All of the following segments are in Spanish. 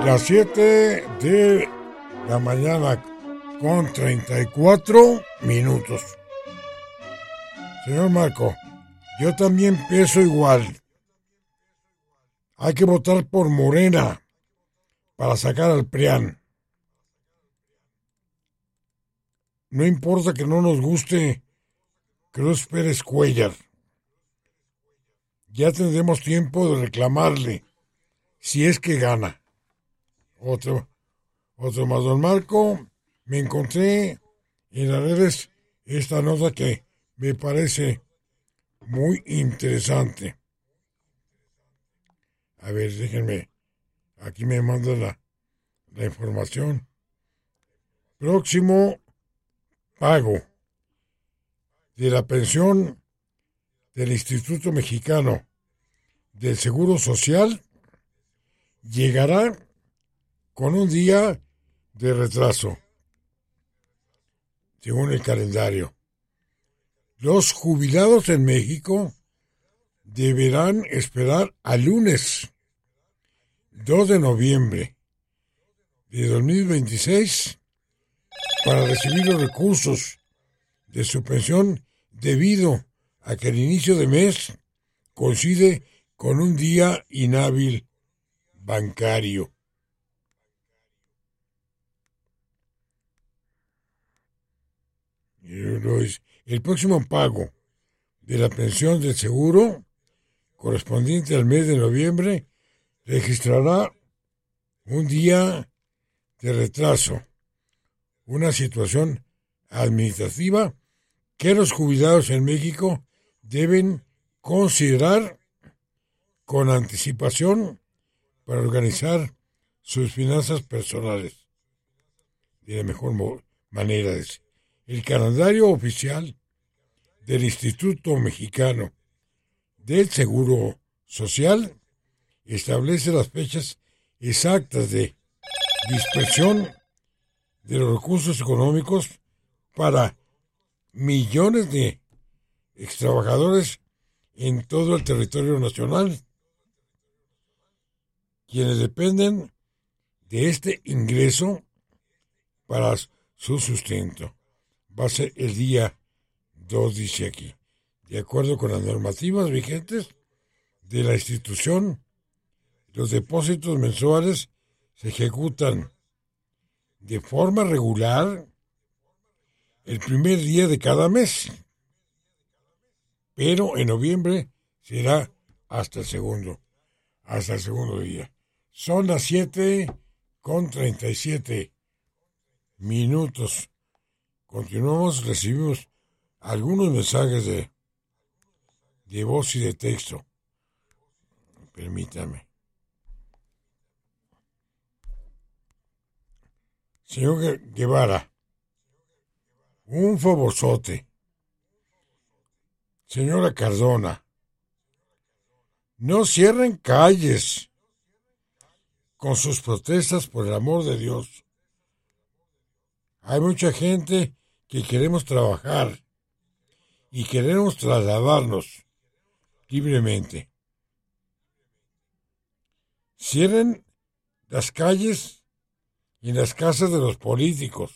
Las 7 de la mañana con 34 minutos. Señor Marco, yo también pienso igual. Hay que votar por Morena para sacar al PRIAN. No importa que no nos guste Cruz Pérez Cuéllar. Ya tendremos tiempo de reclamarle si es que gana. Otro más, don Marco. Me encontré en las redes esta nota que me parece muy interesante. A ver, déjenme. Aquí me manda la información. Próximo pago de la pensión del Instituto Mexicano del Seguro Social llegará con un día de retraso, según el calendario. Los jubilados en México deberán esperar al lunes 2 de noviembre de 2026 para recibir los recursos de su pensión debido a que el inicio de mes coincide con un día inhábil bancario. El próximo pago de la pensión del seguro correspondiente al mes de noviembre registrará un día de retraso, una situación administrativa que los jubilados en México deben considerar con anticipación para organizar sus finanzas personales de la mejor manera. El calendario oficial del Instituto Mexicano del Seguro Social establece las fechas exactas de dispersión de los recursos económicos para millones de extrabajadores en todo el territorio nacional, quienes dependen de este ingreso para su sustento. Va a ser el día 2, dice aquí. De acuerdo con las normativas vigentes de la institución, los depósitos mensuales se ejecutan de forma regular el primer día de cada mes, pero en noviembre será hasta el segundo día. Son las 7:37 minutos. Continuamos, recibimos algunos mensajes de voz y de texto. Permítame. Señor Guevara, un favorzote. Señora Cardona, no cierren calles con sus protestas, por el amor de Dios. Hay mucha gente que queremos trabajar y queremos trasladarnos libremente. Cierren las calles y las casas de los políticos.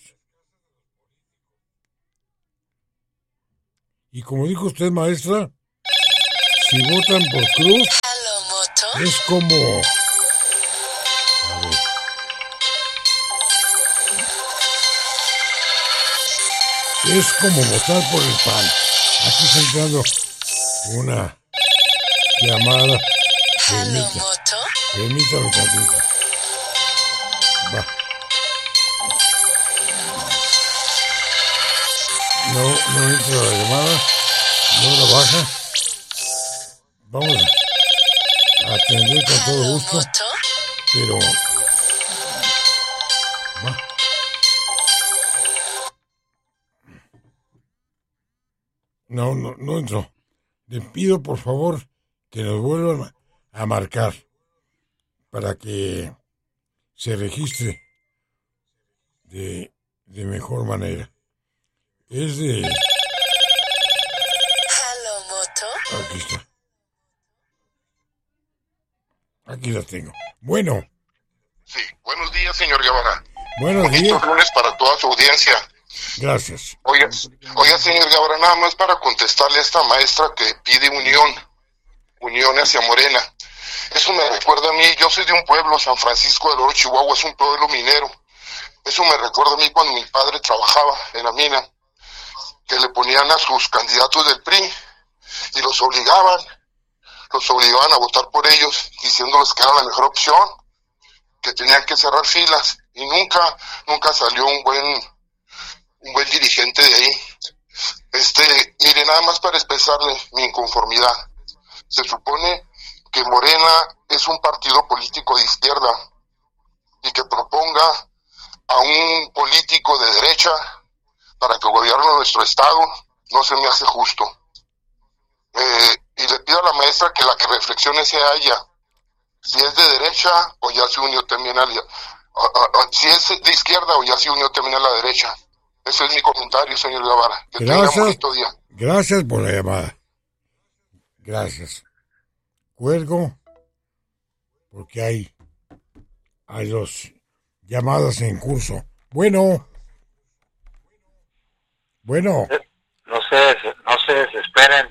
Y como dijo usted, maestra, si votan por Cruz, es como... A ver. Es como votar por el PAN. Aquí está entrando una llamada. Permítame tantito. Va. No entra la llamada. No la baja. Vamos a atender con todo gusto. Pero... Va. No entró. Le pido por favor que nos vuelvan a marcar para que se registre de mejor manera. Es de... Aquí está. Aquí la tengo. Bueno. Sí, buenos días, señor Guevara. Buenos Bonito días. lunes para toda su audiencia. Gracias. Oiga, señor Guevara, nada más para contestarle a esta maestra que pide unión hacia Morena. Eso me recuerda a mí, yo soy de un pueblo, San Francisco del Oro, Chihuahua, es un pueblo minero. Eso me recuerda a mí cuando mi padre trabajaba en la mina, que le ponían a sus candidatos del PRI y los obligaban a votar por ellos, diciéndoles que era la mejor opción, que tenían que cerrar filas, y nunca salió un buen dirigente de ahí. Mire, nada más para expresarle mi inconformidad. Se supone que Morena es un partido político de izquierda y que proponga a un político de derecha para que gobierne nuestro estado no se me hace justo. Y le pido a la maestra que la que reflexione sea ella, si es de derecha o ya se unió también si es de izquierda o ya se unió también a la derecha. Ese es mi comentario, señor Guevara. Que tenga un bonito día. Gracias por la llamada. Gracias. Cuelgo porque hay dos llamadas en curso. Bueno. No se desesperen,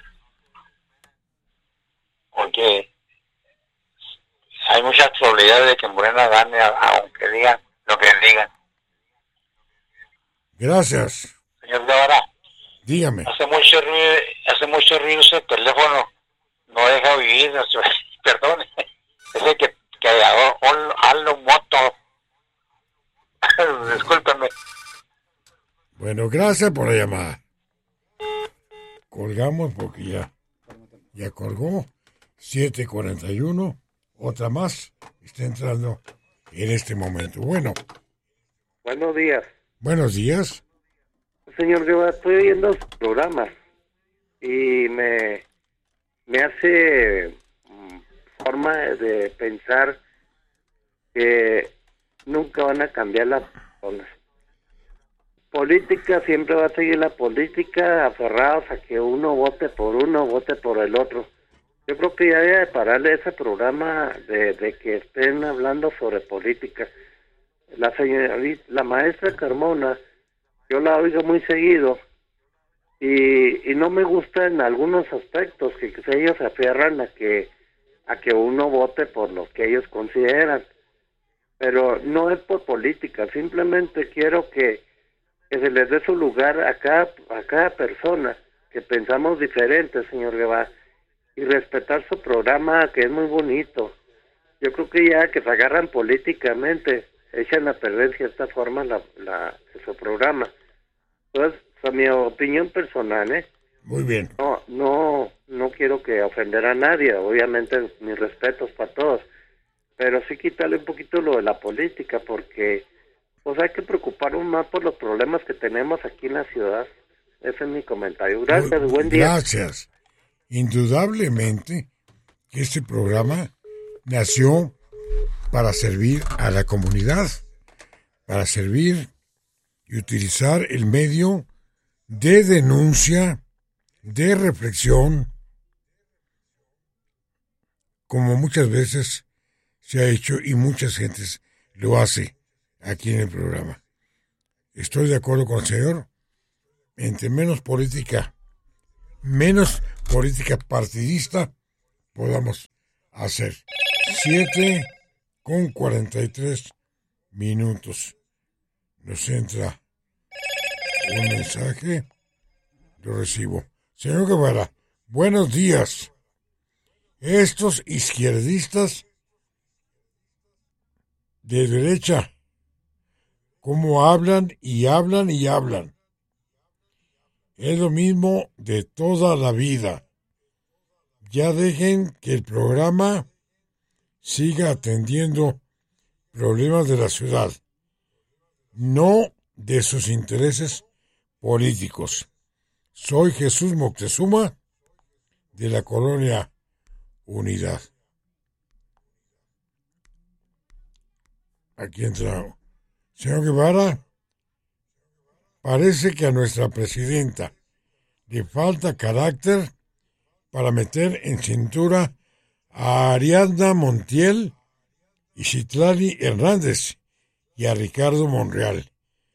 porque hay mucha probabilidad de que Morena gane, aunque digan lo que digan. Gracias. Señor Guevara, dígame. Hace mucho ruido ese teléfono, no deja vivir, perdón, ese que hazlo moto. Discúlpame. Bueno, gracias por la llamada. Colgamos porque ya colgó. 7:41. Otra más está entrando en este momento. Bueno. Buenos días. Buenos días. Señor Guevara, estoy oyendo sus programas y me hace forma de pensar que nunca van a cambiar las personas. Política siempre va a seguir la política, aferrados a que uno vote por uno, vote por el otro. Yo creo que ya debe de pararle ese programa de que estén hablando sobre política. La maestra Carmona, yo la oigo muy seguido y no me gusta en algunos aspectos que ellos se aferran a que uno vote por lo que ellos consideran, pero no es por política. Simplemente quiero que se les dé su lugar a cada persona, que pensamos diferente, señor Guevara, y respetar su programa, que es muy bonito. Yo creo que ya que se agarran políticamente, echan a perder de cierta forma su programa. Entonces, a mi opinión personal, Muy bien. No quiero que ofender a nadie, obviamente mis respetos para todos, pero sí quitarle un poquito lo de la política, porque pues hay que preocuparnos más por los problemas que tenemos aquí en la ciudad. Ese es mi comentario. Gracias, buen día. Gracias. Indudablemente que este programa nació para servir a la comunidad, para servir y utilizar el medio de denuncia, de reflexión, como muchas veces se ha hecho y muchas gentes lo hace aquí en el programa. Estoy de acuerdo con el señor. Entre menos política partidista podamos hacer. 7:43. Nos entra un mensaje. Lo recibo. Señor Guevara, buenos días. Estos izquierdistas de derecha, ¿cómo hablan y hablan y hablan? Es lo mismo de toda la vida. Ya dejen que el programa siga atendiendo problemas de la ciudad, no de sus intereses políticos. Soy Jesús Moctezuma, de la colonia Unidad. Aquí entra. Señor Guevara, parece que a nuestra presidenta le falta carácter para meter en cintura a Ariadna Montiel y Citlali Hernández y a Ricardo Monreal.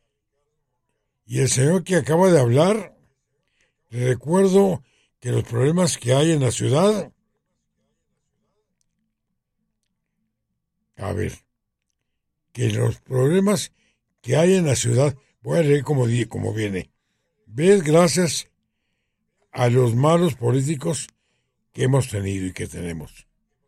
Y el señor que acaba de hablar, le recuerdo que los problemas que hay en la ciudad, que los problemas que hay en la ciudad, voy a leer como viene, ves gracias a los malos políticos que hemos tenido y que tenemos.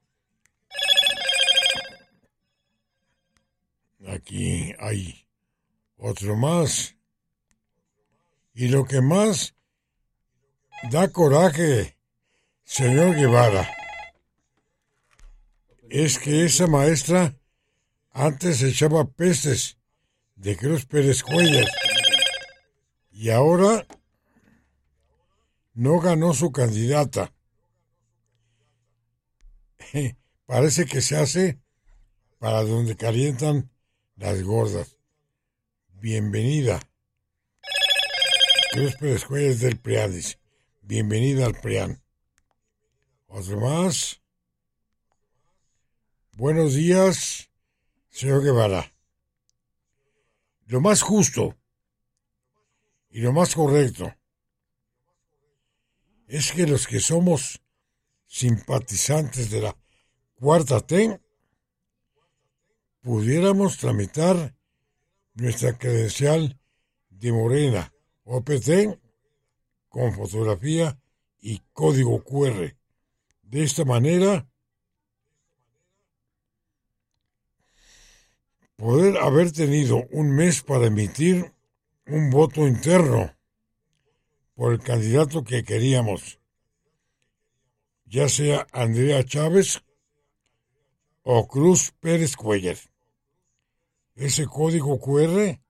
Aquí hay otro más. Y lo que más da coraje, señor Guevara, es que esa maestra antes echaba pestes de Cruz Pérez Cuellar y ahora no ganó su candidata. Parece que se hace para donde calientan las gordas. Bienvenida. Cruz Pérez Cuellar del PRIAN, dice. Bienvenida al PRIAN. Otro más. Buenos días, señor Guevara. Lo más justo y lo más correcto es que los que somos simpatizantes de la Cuarta T pudiéramos tramitar nuestra credencial de Morena OPT con fotografía y código QR. De esta manera, poder haber tenido un mes para emitir un voto interno por el candidato que queríamos, ya sea Andrea Chávez o Cruz Pérez Cuellar. Ese código QR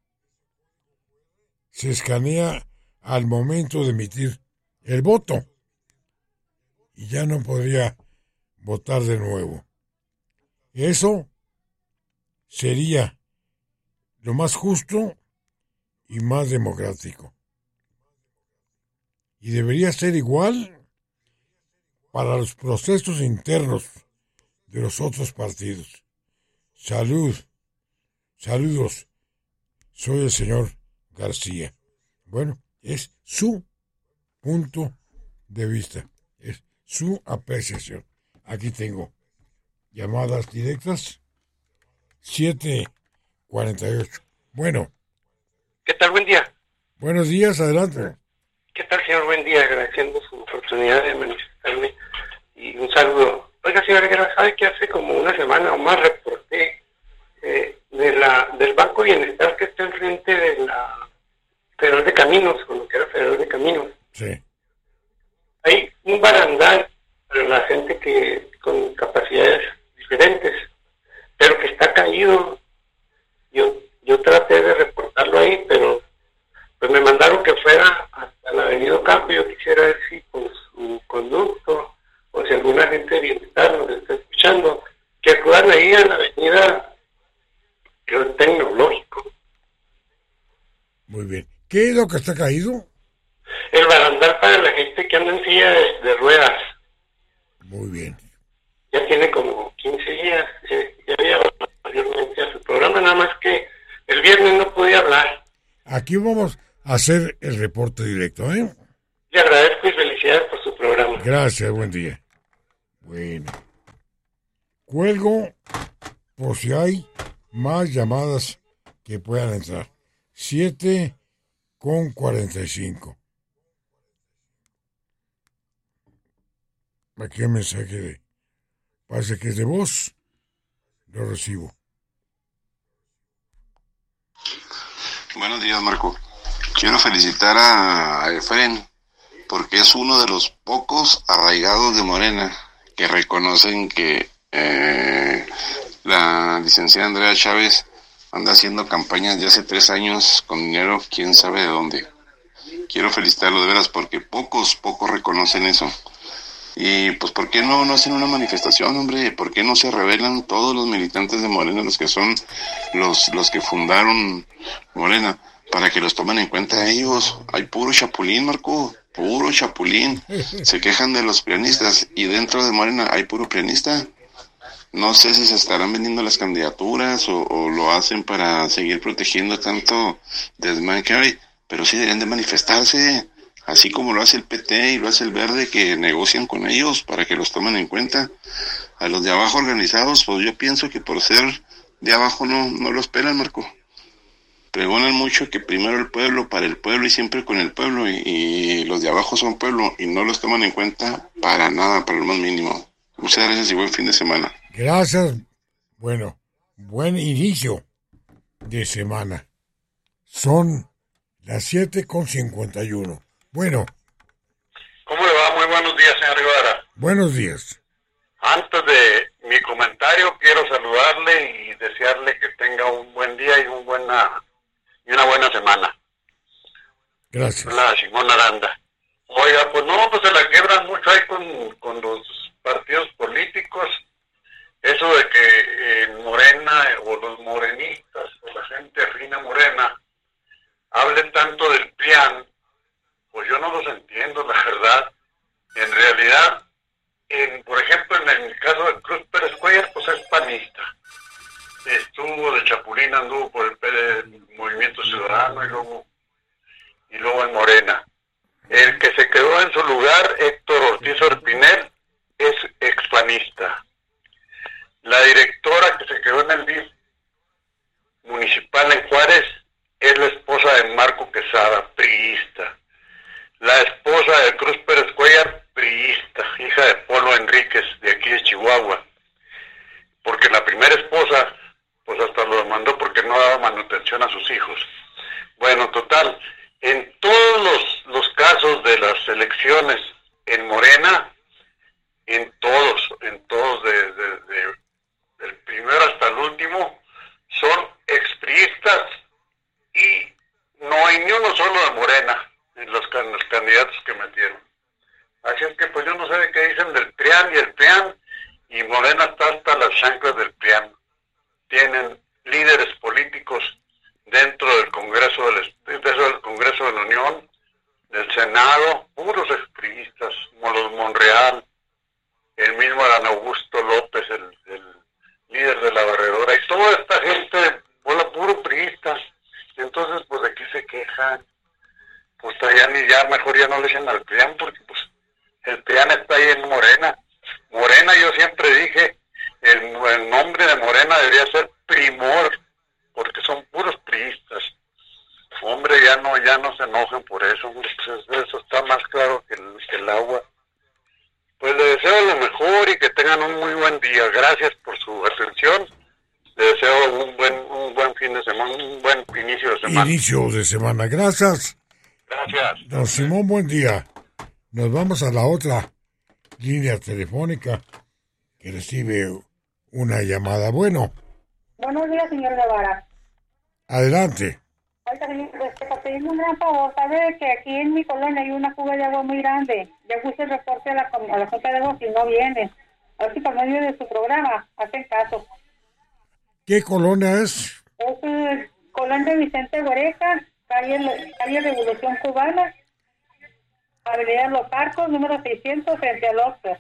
se escanea al momento de emitir el voto y ya no podría votar de nuevo. Eso sería lo más justo y más democrático. Y debería ser igual para los procesos internos de los otros partidos. Saludos. Soy el señor García. Bueno, es su punto de vista, es su apreciación. Aquí tengo llamadas directas 7:48. Bueno. ¿Qué tal? Buen día. Buenos días, adelante. ¿Qué tal, señor? Buen día, agradeciendo su oportunidad de manifestarme y un saludo. Oiga, señor Guerra, ¿sabe que hace como una semana o más reporté del Banco Bienestar que está enfrente de la Federal de Caminos, con lo que era Federal de Caminos? Sí. Hay un barandal para la gente que con capacidades diferentes, pero que está caído. Yo traté de reportarlo ahí, pero pues me mandaron que fuera hasta la Avenida Ocampo. Yo quisiera ver si con su conducto o si alguna gente de bienestar nos está escuchando, que acudan ahí a la Avenida Tecnológico. Muy bien. ¿Qué es lo que está caído? El barandal para la gente que anda en silla de ruedas. Muy bien. Ya tiene como 15 días. Ya había mayormente a su programa, nada más que el viernes no podía hablar. Aquí vamos a hacer el reporte directo, ¿eh? Le agradezco y felicidades por su programa. Gracias, buen día. Bueno. Cuelgo por si hay más llamadas que puedan entrar. 7:45. Aquí un mensaje parece que es de voz. Lo recibo. Buenos días, Marco. Quiero felicitar a Efren porque es uno de los pocos arraigados de Morena que reconocen que la licenciada Andrea Chávez anda haciendo campañas de hace 3 años con dinero quién sabe de dónde. Quiero felicitarlo de veras porque pocos reconocen eso. Y pues ¿por qué no hacen una manifestación, hombre? ¿Por qué no se rebelan todos los militantes de Morena, los que son los que fundaron Morena, para que los tomen en cuenta ellos? Hay puro chapulín, Marco, puro chapulín. Se quejan de los prianistas y dentro de Morena hay puro prianista. No sé si se estarán vendiendo las candidaturas o lo hacen para seguir protegiendo tanto desmán que hay, pero sí deberían de manifestarse, así como lo hace el PT y lo hace el Verde, que negocian con ellos para que los tomen en cuenta. A los de abajo organizados, pues yo pienso que por ser de abajo no los pelan, Marco. Pregonan mucho que primero el pueblo, para el pueblo y siempre con el pueblo, y los de abajo son pueblo y no los toman en cuenta para nada, para lo más mínimo. Muchas gracias y buen fin de semana. Gracias. Bueno, buen inicio de semana. Son las 7:51. Bueno. ¿Cómo le va? Muy buenos días, señor Guevara. Buenos días. Antes de mi comentario, quiero saludarle y desearle que tenga un buen día y una buena semana. Gracias. Hola, Simón Aranda. Oiga, pues no, pues se la quebran mucho ahí con los partidos políticos. Eso de que Morena o los morenistas o la gente afina Morena hablen tanto del PRIAN, pues yo no los entiendo, la verdad. En realidad, por ejemplo, en el caso de Cruz Pérez Cuellar, pues es panista. Estuvo de Chapulín, anduvo por el Movimiento Ciudadano y luego en Morena. El que se quedó en su lugar, Héctor Ortiz Orpinel, es expanista. La directora que se quedó en el DIF municipal en Juárez es la esposa de Marco Quesada, priista. La esposa de Cruz Pérez Cuellar, priista, hija de Polo Enríquez, de aquí de Chihuahua. Porque la primera esposa, pues hasta lo demandó porque no daba manutención a sus hijos. Bueno, total, en todos los casos de las elecciones en Morena, en todos, desde el primero hasta el último, son expriistas y no hay ni uno solo de Morena en los candidatos que metieron. Así es que pues yo no sé de qué dicen del PRIAN y Morena está hasta las chanclas del PRIAN. Tienen líderes políticos dentro del Congreso del Congreso de la Unión, del Senado, puros expriistas, como los Monreal, el mismo Adán Augusto López, el líder de la barredora, y toda esta gente, bola puro priista. Entonces, pues de qué se quejan. Pues ya mejor ya no le echen al PRIAN, porque pues el PRIAN está ahí en Morena. Morena, yo siempre dije, el nombre de Morena debería ser Primor, porque son puros priistas. Hombre, ya no se enojen por eso, pues eso está más claro que el agua. Pues le deseo lo mejor y que tengan un muy buen día. Gracias por su atención. Le deseo un buen fin de semana, un buen inicio de semana. Inicio de semana, gracias. Gracias. Don Simón, buen día. Nos vamos a la otra línea telefónica que recibe una llamada. Bueno. Buenos días, señor Guevara. Adelante. Oiga, señor, para pedirle un gran favor, sabe que aquí en mi colonia hay una fuga de agua muy grande. Ya puse el reporte a la Junta de Agua y no viene. A ver si por medio de su programa hacen caso. ¿Qué colonia es? Es colonia Vicente Huereca, calle Revolución Cubana, Avenida Los Arcos, número 600, frente al Oxxo.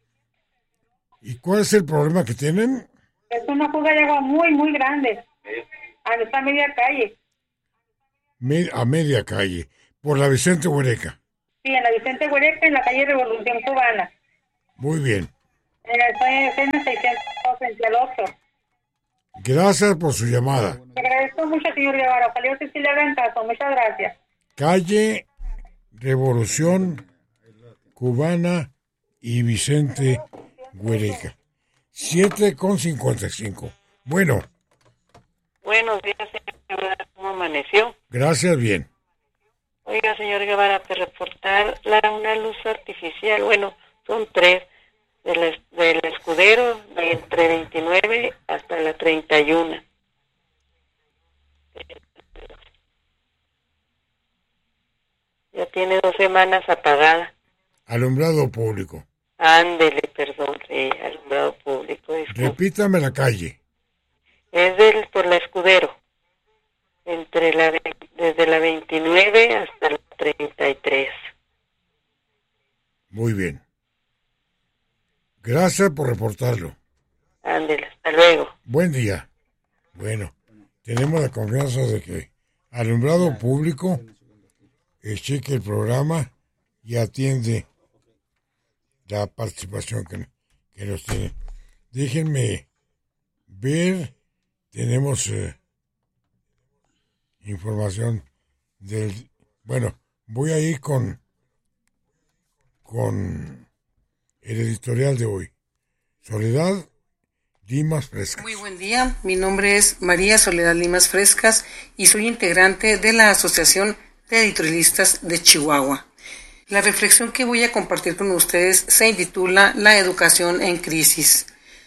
¿Y cuál es el problema que tienen? Es una fuga de agua muy, muy grande. A esta media calle. A media calle, por la Vicente Huereca. Sí, en la Vicente Huereca, en la calle Revolución Cubana. Muy bien. En el 600, frente al Oxxo. Gracias por su llamada. Te agradezco mucho, señor Guevara. Ojalá usted sí le hagan caso. Muchas gracias. Calle Revolución Cubana y Vicente Huereca. 7:55. Bueno. Buenos días, señor Guevara. ¿Cómo amaneció? Gracias, bien. Oiga, señor Guevara, para reportar una luz artificial, bueno, son 3, del Escudero, de entre 29 hasta la 31. Ya tiene 2 semanas apagada. Alumbrado público. Ándele, perdón, alumbrado público. Disculpe. Repítame la calle. Es por la Escudero, desde la 29 hasta la 33. Muy bien. Gracias por reportarlo. Ándele, hasta luego. Buen día. Bueno, tenemos la confianza de que alumbrado público cheque el programa y atiende la participación que nos tiene. Déjenme ver, tenemos información del... Bueno, voy a ir con el editorial de hoy. Soledad Limas Frescas. Muy buen día, mi nombre es María Soledad Limas Frescas y soy integrante de la Asociación de Editorialistas de Chihuahua. La reflexión que voy a compartir con ustedes se intitula La educación en crisis.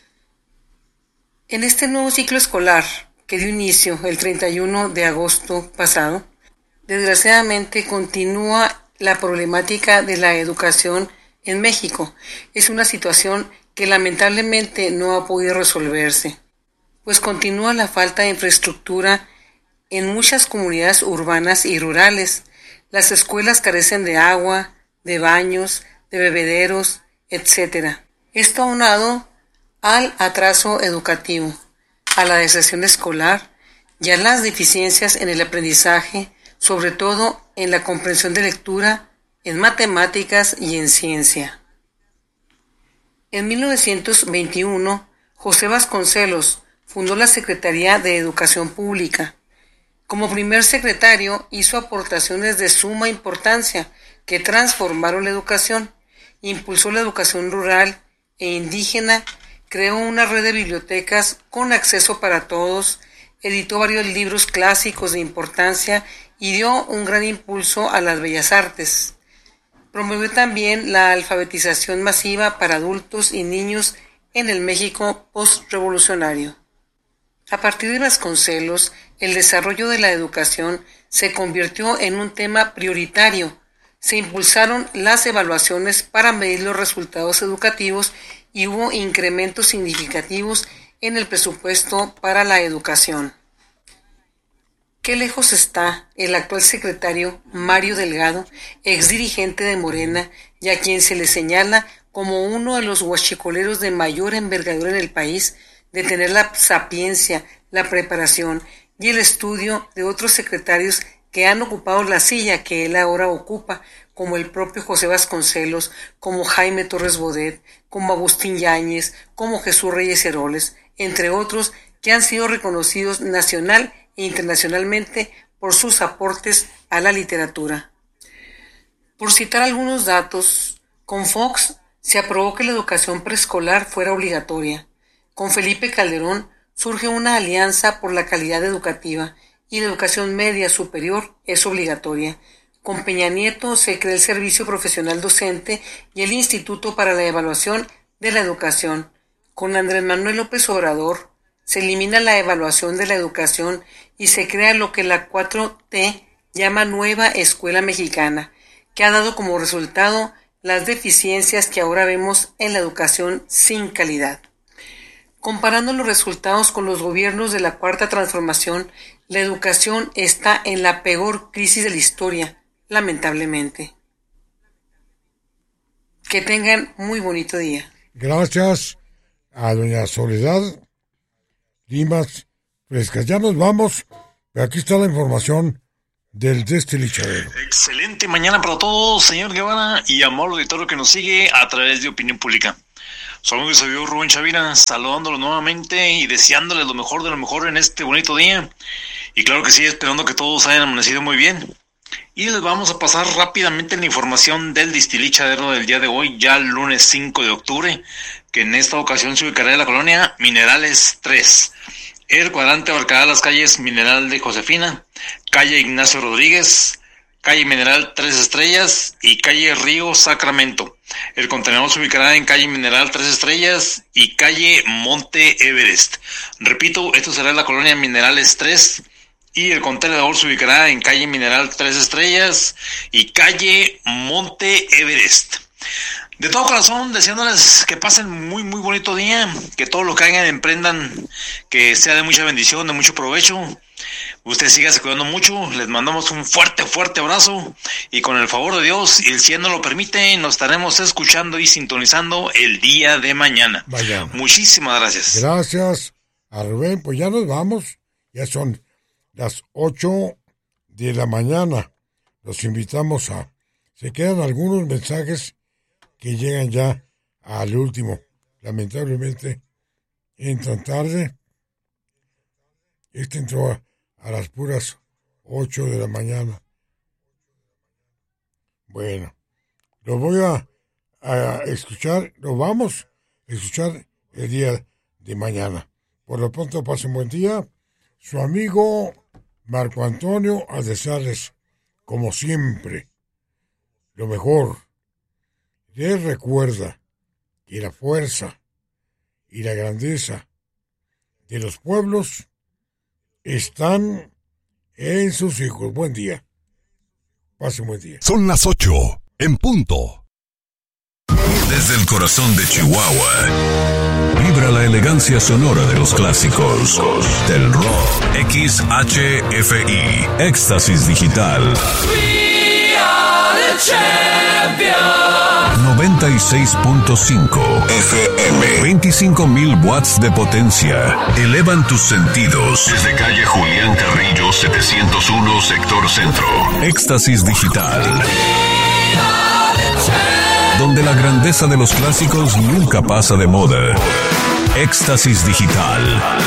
En este nuevo ciclo escolar que dio inicio el 31 de agosto pasado, desgraciadamente continúa la problemática de la educación en México. Es una situación que lamentablemente no ha podido resolverse, pues continúa la falta de infraestructura en muchas comunidades urbanas y rurales. Las escuelas carecen de agua, de baños, de bebederos, etc. Esto aunado al atraso educativo, a la deserción escolar y a las deficiencias en el aprendizaje, sobre todo en la comprensión de lectura, en matemáticas y en ciencia. En 1921, José Vasconcelos fundó la Secretaría de Educación Pública. Como primer secretario, hizo aportaciones de suma importancia que transformaron la educación, impulsó la educación rural e indígena, creó una red de bibliotecas con acceso para todos, editó varios libros clásicos de importancia y dio un gran impulso a las bellas artes. Promovió también la alfabetización masiva para adultos y niños en el México postrevolucionario. A partir de Vasconcelos, el desarrollo de la educación se convirtió en un tema prioritario. Se impulsaron las evaluaciones para medir los resultados educativos y hubo incrementos significativos en el presupuesto para la educación. Qué lejos está el actual secretario Mario Delgado, exdirigente de Morena, y a quien se le señala como uno de los huachicoleros de mayor envergadura en el país, de tener la sapiencia, la preparación y el estudio de otros secretarios que han ocupado la silla que él ahora ocupa, como el propio José Vasconcelos, como Jaime Torres Bodet, como Agustín Yáñez, como Jesús Reyes Heroles, entre otros que han sido reconocidos nacional e internacionalmente por sus aportes a la literatura. Por citar algunos datos, con Fox se aprobó que la educación preescolar fuera obligatoria. Con Felipe Calderón surge una alianza por la calidad educativa y la educación media superior es obligatoria. Con Peña Nieto se crea el Servicio Profesional Docente y el Instituto para la Evaluación de la Educación. Con Andrés Manuel López Obrador se elimina la evaluación de la educación y se crea lo que la 4T llama Nueva Escuela Mexicana, que ha dado como resultado las deficiencias que ahora vemos en la educación sin calidad. Comparando los resultados con los gobiernos de la Cuarta Transformación, la educación está en la peor crisis de la historia, lamentablemente. Que tengan muy bonito día. Gracias a doña Soledad Limas Frescas. Ya nos vamos, pero aquí está la información del Destilichadero. Excelente mañana para todos, señor Guevara, y amor auditorio que nos sigue a través de Opinión Pública. Su amigo y servidor Rubén Chavira, saludándolo nuevamente y deseándoles lo mejor de lo mejor en este bonito día. Y claro que sí, esperando que todos hayan amanecido muy bien. Y les vamos a pasar rápidamente la información del Destilichadero del día de hoy, ya el lunes 5 de octubre, que en esta ocasión se ubicará en la colonia Minerales 3. El cuadrante abarcará las calles Mineral de Josefina, calle Ignacio Rodríguez, calle Mineral 3 Estrellas y calle Río Sacramento. El contenedor se ubicará en calle Mineral 3 Estrellas y calle Monte Everest. Repito, esto será en la colonia Minerales 3 y el contenedor se ubicará en calle Mineral 3 Estrellas y calle Monte Everest. De todo corazón, deseándoles que pasen muy bonito día, que todo lo que hagan emprendan, que sea de mucha bendición, de mucho provecho, Usted sígase cuidando mucho, les mandamos un fuerte abrazo y con el favor de Dios, y si Él nos lo permite, nos estaremos escuchando y sintonizando el día de mañana. Muchísimas gracias. Gracias a Rubén, pues ya nos vamos, ya son las 8 de la mañana. Los invitamos a... Se quedan algunos mensajes que llegan ya al último. Lamentablemente, entran tarde. Este entró a las puras 8 de la mañana. Bueno, lo voy a escuchar, lo vamos a escuchar el día de mañana. Por lo pronto, pasen buen día. Su amigo Marco Antonio, al desearles, como siempre, lo mejor. Les recuerda que la fuerza y la grandeza de los pueblos están en sus hijos. Buen día. Pasen buen día. Son las 8 en punto. Desde el corazón de Chihuahua, vibra la elegancia sonora de los clásicos del rock. XHFI, Éxtasis Digital. We are the champions. 96.5 FM. 25,000 watts de potencia. Elevan tus sentidos. Desde calle Julián Carrillo, 701, sector centro. Éxtasis Digital. Donde la grandeza de los clásicos nunca pasa de moda. Éxtasis Digital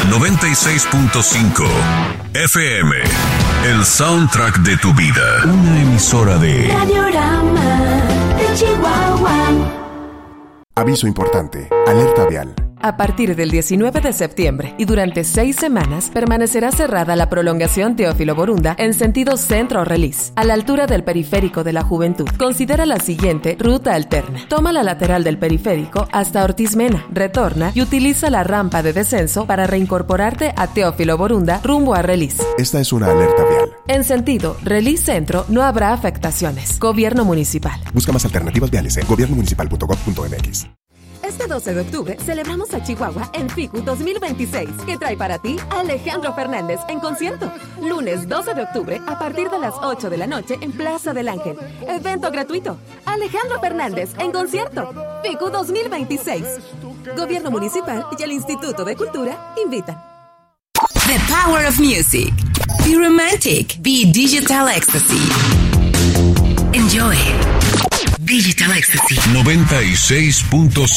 96.5 FM. El soundtrack de tu vida. Una emisora de Radiorama de Chihuahua. Aviso importante. Alerta vial. A partir del 19 de septiembre y durante 6 semanas permanecerá cerrada la prolongación Teófilo Borunda en sentido centro-Relis, a la altura del Periférico de la Juventud. Considera la siguiente ruta alterna. Toma la lateral del periférico hasta Ortiz Mena, retorna y utiliza la rampa de descenso para reincorporarte a Teófilo Borunda rumbo a Relis. Esta es una alerta vial. En sentido Relis Centro no habrá afectaciones. Gobierno Municipal. Busca más alternativas viales en gobiernomunicipal.gov.mx. Este 12 de octubre celebramos a Chihuahua en FICU 2026, que trae para ti a Alejandro Fernández en concierto. Lunes 12 de octubre a partir de las 8 de la noche en Plaza del Ángel. Evento gratuito. Alejandro Fernández en concierto. FICU 2026. Gobierno Municipal y el Instituto de Cultura invitan. The power of music. Be romantic. Be digital ecstasy. Enjoy. Digital Ecstasy 96.5